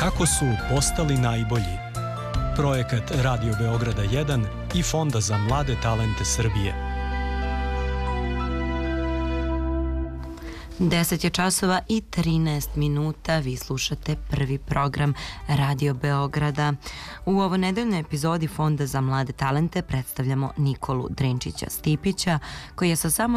Kako su postali najbolji? Projekat Radio Beograda 1 i Fonda za mlade talente Srbije. 10 je časova i 13 minuta. Vi slušate prvi program Radio Beograda. U ovo nedeljnoj epizodi Fonda za mlade talente predstavljamo Nikolu Drenčića Stipića, koji je sa samo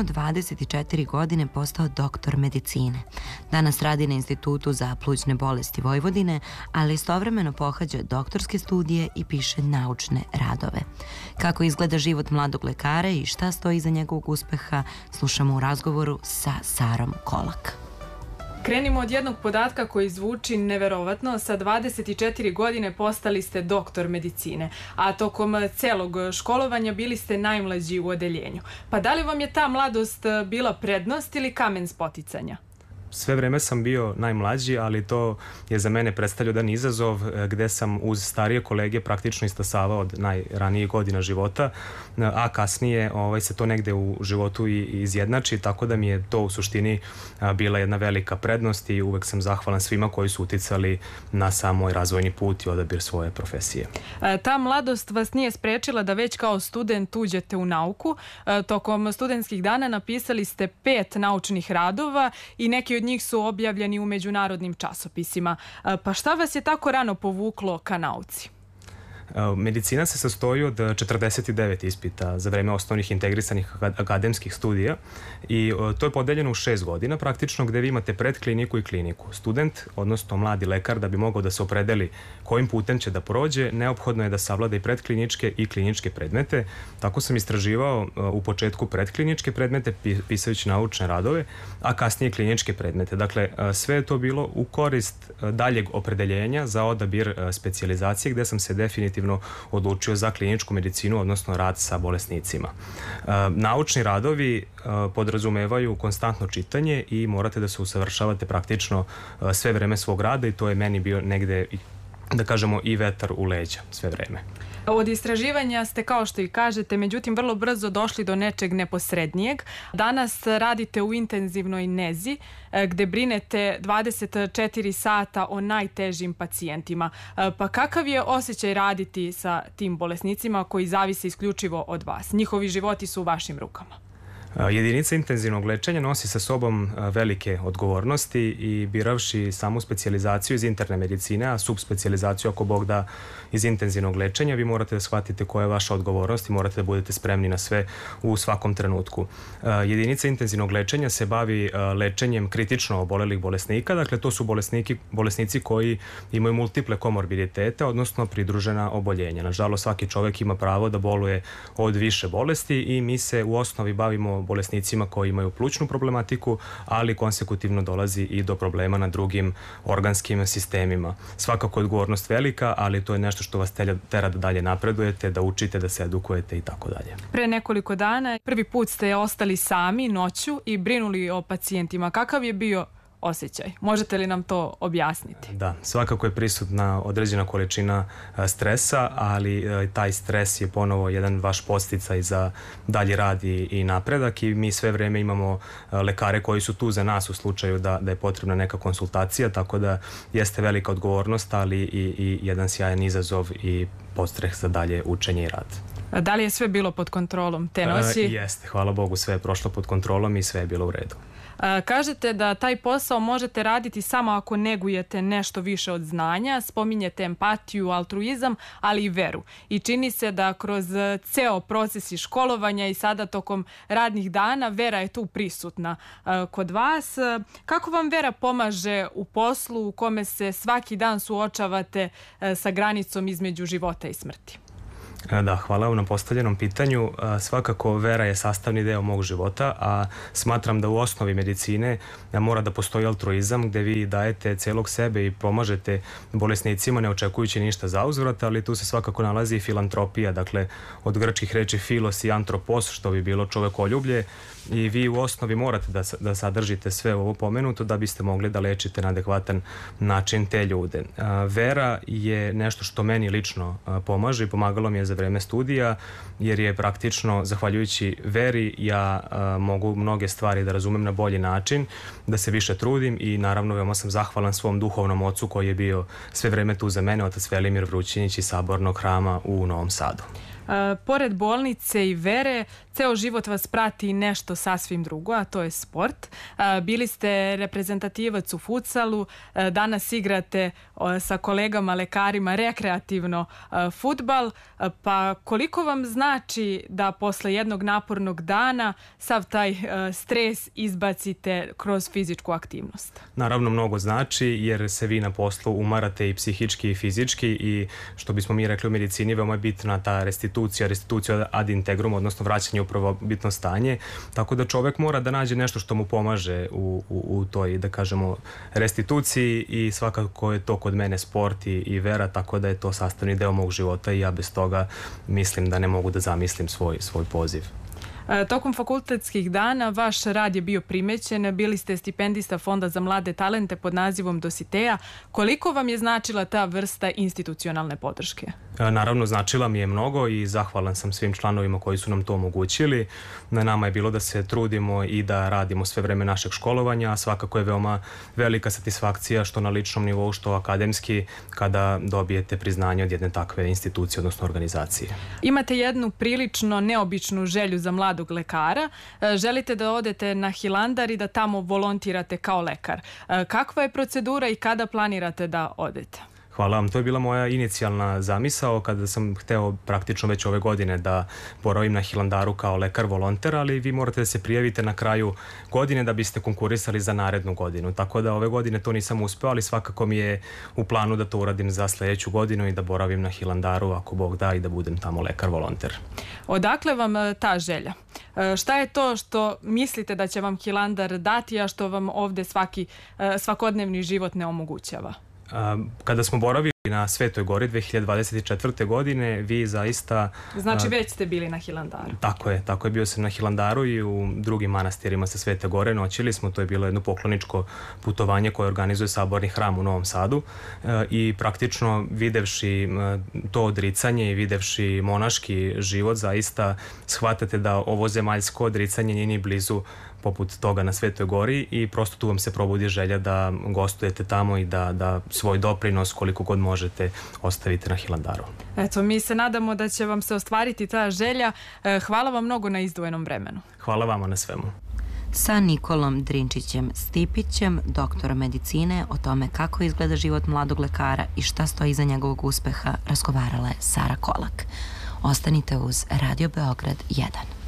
24 godine postao doktor medicine. Danas radi na Institutu za plućne bolesti Vojvodine, ali istovremeno pohađa doktorske studije i piše naučne radove. Kako izgleda život mladog lekara i šta stoji iza njegovog uspeha, slušamo u razgovoru sa Sarom Kolak. Krenimo od jednog podatka koji zvuči neverovatno. Sa 24 godine postali ste doktor medicine, a tokom celog školovanja bili ste najmlađi u odeljenju. Pa da li vam je ta mladost bila prednost ili kamen spoticanja? Sve vreme sam bio najmlađi, ali to je za mene predstavljao jedan izazov gde sam uz starije kolege praktično istasavao od najranijih godina života, a kasnije se to negde u životu i izjednači, tako da mi je to u suštini bila jedna velika prednost i uvek sam zahvalan svima koji su uticali na sam moj razvojni put i odabir svoje profesije. Ta mladost vas nije sprečila da već kao student uđete u nauku. Tokom studentskih dana napisali ste 5 naučnih radova i neki od njih su objavljeni u međunarodnim časopisima. Pa šta vas je tako rano povuklo ka nauci? Medicina se sastoji od 49 ispita za vreme osnovnih integrisanih akademskih studija i to je podeljeno u 6 godina praktično, gde vi imate predkliniku i kliniku. Student, odnosno mladi lekar, da bi mogao da se opredeli kojim putem će da prođe, neophodno je da savlada i predkliničke i kliničke predmete. Tako sam istraživao u početku predkliničke predmete, pisajući naučne radove, a kasnije kliničke predmete. Dakle, sve je to bilo u korist daljeg opredeljenja za odabir specijalizacije, gde sam se definitivno odlučio za kliničku medicinu, odnosno rad sa bolesnicima. Naučni radovi podrazumevaju konstantno čitanje i morate da se usavršavate praktično sve vreme svog rada i to je meni bio negde, da kažemo, i vetar u leđa sve vreme. Od istraživanja ste, kao što i kažete, međutim vrlo brzo došli do nečeg neposrednijeg. Danas radite u intenzivnoj nezi gde brinete 24 sata o najtežim pacijentima. Pa kakav je osjećaj raditi sa tim bolesnicima koji zavise isključivo od vas? Njihovi životi su u vašim rukama. Jedinica intenzivnog lečenja nosi sa sobom velike odgovornosti i biravši samu specijalizaciju iz interne medicine, a subspecijalizaciju ako Bog da iz intenzivnog lečenja, vi morate da shvatite koja je vaša odgovornost i morate da budete spremni na sve u svakom trenutku. Jedinica intenzivnog lečenja se bavi lečenjem kritično obolelih bolesnika, dakle to su bolesnici koji imaju multiple komorbiditete, odnosno pridružena oboljenja. Nažalost, svaki čovek ima pravo da boluje od više bolesti i mi se u osnovi bavimo bolesnicima koji imaju plućnu problematiku, ali konsekutivno dolazi i do problema na drugim organskim sistemima. Svakako je odgovornost velika, ali to je nešto što vas tera da dalje napredujete, da učite, da se edukujete i tako dalje. Pre nekoliko dana prvi put ste ostali sami noću i brinuli o pacijentima. Kakav je bio osjećaj? Možete li nam to objasniti? Da, svakako je prisutna određena količina stresa, ali taj stres je ponovo jedan vaš podsticaj za dalji rad i napredak i mi sve vreme imamo lekare koji su tu za nas u slučaju da je potrebna neka konsultacija, tako da jeste velika odgovornost, ali i jedan sjajan izazov i podstreh za dalje učenje i rad. Da li je sve bilo pod kontrolom te noći? Jeste, hvala Bogu, sve je prošlo pod kontrolom i sve je bilo u redu. Kažete da taj posao možete raditi samo ako negujete nešto više od znanja, spominjete empatiju, altruizam, ali i veru. I čini se da kroz ceo proces i školovanja i sada tokom radnih dana vera je tu prisutna kod vas. Kako vam vera pomaže u poslu u kome se svaki dan suočavate sa granicom između života i smrti? Da, hvala vam na postavljenom pitanju. Svakako vera je sastavni deo mog života, a smatram da u osnovi medicine mora da postoji altruizam gde vi dajete celog sebe i pomažete bolesnicima ne očekujući ništa za uzvrat, ali tu se svakako nalazi i filantropija, dakle od grčkih reči filos i antropos, što bi bilo čovekoljublje, i vi u osnovi morate da sadržite sve ovo pomenuto da biste mogli da lečite na adekvatan način te ljude. Vera je nešto što meni lično pomaže i pomagalo mi je za za vreme studija, jer je praktično, zahvaljujući veri, ja mogu mnoge stvari da razumem na bolji način, da se više trudim i naravno veoma sam zahvalan svom duhovnom ocu koji je bio sve vreme tu za mene, otac Velimir Vrućinić iz Sabornog hrama u Novom Sadu. Pored bolnice i vere, ceo život vas prati nešto sasvim drugo, a to je sport. Bili ste reprezentativac u futsalu, danas igrate sa kolegama lekarima rekreativno fudbal, pa koliko vam znači da posle jednog napornog dana sav taj stres izbacite kroz fizičku aktivnost? Naravno mnogo znači, jer se vi na poslu umarate i psihički i fizički i što bismo mi rekli u medicini, veoma je bitna ta restitucija ad integrum, odnosno vraćanje u prvobitno stanje, tako da čovek mora da nađe nešto što mu pomaže u toj, da kažemo, restituciji i svakako je to kod mene sport i vera, tako da je to sastavni deo mog života i ja bez toga mislim da ne mogu da zamislim svoj poziv. Tokom fakultetskih dana vaš rad je bio primećen, bili ste stipendista Fonda za mlade talente pod nazivom Dositeja. Koliko vam je značila ta vrsta institucionalne podrške? Naravno, značila mi je mnogo i zahvalan sam svim članovima koji su nam to omogućili. Na nama je bilo da se trudimo i da radimo sve vreme našeg školovanja, a svakako je veoma velika satisfakcija što na ličnom nivou, što akademski, kada dobijete priznanje od jedne takve institucije, odnosno organizacije. Imate jednu prilično neobičnu želju za mladog lekara. Želite da odete na Hilandar i da tamo volontirate kao lekar. Kakva je procedura i kada planirate da odete? Hvala vam. To je bila moja inicijalna zamisao kada sam hteo praktično već ove godine da boravim na Hilandaru kao lekar volonter, ali vi morate da se prijavite na kraju godine da biste konkurisali za narednu godinu. Tako da ove godine to nisam uspeo, ali svakako mi je u planu da to uradim za sledeću godinu i da boravim na Hilandaru ako Bog da i da budem tamo lekar volonter. Odakle vam ta želja? Šta je to što mislite da će vam Hilandar dati, a što vam ovde svakodnevni život ne omogućava? Kada smo boravili na Svetoj Gori 2024. godine, vi zaista... Znači već ste bili na Hilandaru. Tako je, bio sam na Hilandaru i u drugim manastirima sa Svete Gore noćili smo, to je bilo jedno pokloničko putovanje koje organizuje Saborni hram u Novom Sadu i praktično videvši to odricanje i videvši monaški život, zaista shvatate da ovo zemaljsko odricanje nije ni blizu poput toga na Svetoj Gori i prosto tu vam se probudi želja da gostujete tamo i da svoj doprinos koliko god možete ostavite na Hilandaru. Eto, mi se nadamo da će vam se ostvariti ta želja. Hvala vam mnogo na izdvojenom vremenu. Hvala vama na svemu. Sa Nikolom Drinčićem Stipićem, doktorom medicine, o tome kako izgleda život mladog lekara i šta stoji iza njegovog uspeha, razgovarala je Sara Kolak. Ostanite uz Radio Beograd 1.